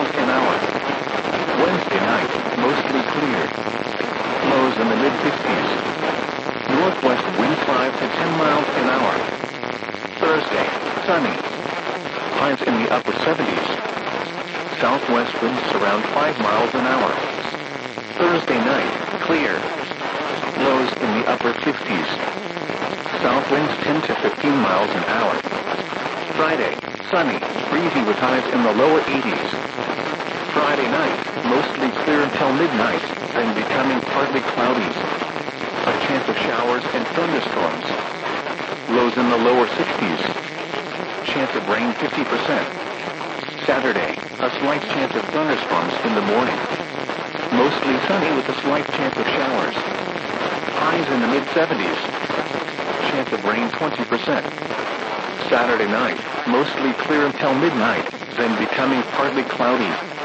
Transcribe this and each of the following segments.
miles an hour. Wednesday night, mostly clear. Lows in the mid-50s. Northwest winds 5 to 10 miles an hour. Thursday, sunny. Highs in the upper 70s. Southwest winds around 5 miles an hour. Thursday night, clear. Lows in the upper 50s. South winds 10 to 15 miles an hour. Friday, sunny, breezy with highs in the lower 80s. Friday night, mostly clear until midnight, then becoming partly cloudy. A chance of showers and thunderstorms. Lows in the lower 60s. Chance of rain 50%. Saturday, a slight chance of thunderstorms in the morning. Mostly sunny with a slight chance of showers. Highs in the mid-70s. Chance of rain 20%. Saturday night, mostly clear until midnight, then becoming partly cloudy.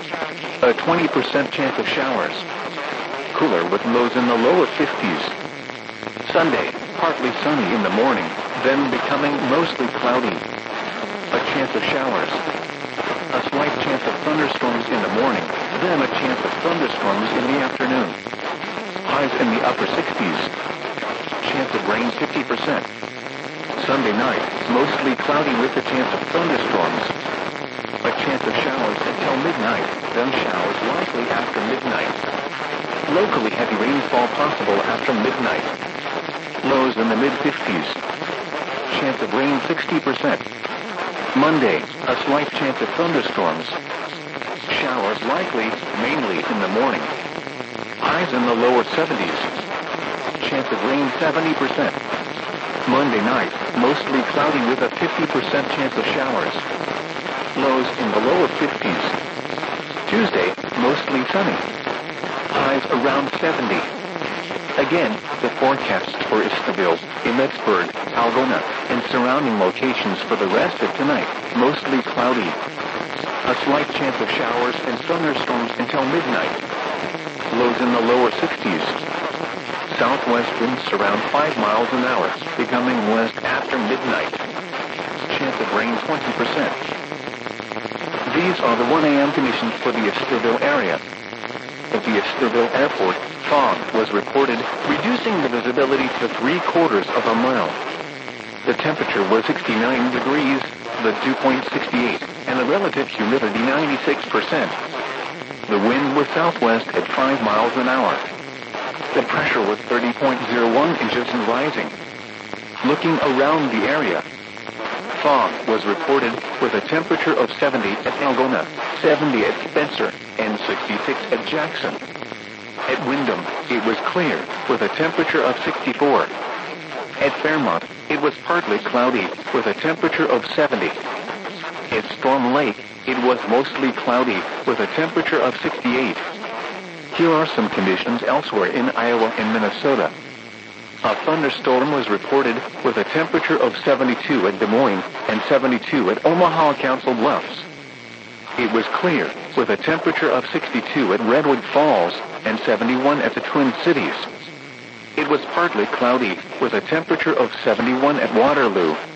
A 20% chance of showers. Cooler with lows in the lower 50s. Sunday, partly sunny in the morning, then becoming mostly cloudy. A chance of showers. A slight chance of thunderstorms in the morning, then a chance of thunderstorms in the afternoon. Highs in the upper 60s. Chance of rain 50%. Sunday night, mostly cloudy with a chance of thunderstorms. A chance of showers until midnight, then showers likely after midnight. Locally heavy rainfall possible after midnight. Lows in the mid-50s. Chance of rain 60%. Monday, a slight chance of thunderstorms. Showers likely, mainly in the morning. Highs in the lower 70s. Chance of rain 70%. Monday night, mostly cloudy with a 50% chance of showers. Lows in the lower 50s. Tuesday, mostly sunny. Highs around 70. Again, the forecasts for Istaville, Emmetsburg, Algona, and surrounding locations for the rest of tonight, mostly cloudy. A slight chance of showers and thunderstorms until midnight. Lows in the lower 60s. Southwest winds around 5 miles an hour, becoming west after midnight. Chance of rain 20%. These are the 1 a.m. conditions for the Istaville area. At the Istaville Airport, fog was reported, reducing the visibility to 3/4 of a mile. The temperature was 69 degrees, the dew point 68, and the relative humidity 96%. The wind was southwest at 5 miles an hour. The pressure was 30.01 inches and rising. Looking around the area, fog was reported with a temperature of 70 at Algona, 70 at Spencer, and 66 at Jackson. At Windham, it was clear with a temperature of 64. At Fairmont, it was partly cloudy with a temperature of 70. At Storm Lake, it was mostly cloudy with a temperature of 68. Here are some conditions elsewhere in Iowa and Minnesota. A thunderstorm was reported with a temperature of 72 at Des Moines and 72 at Omaha Council Bluffs. It was clear with a temperature of 62 at Redwood Falls and 71 at the Twin Cities. It was partly cloudy with a temperature of 71 at Waterloo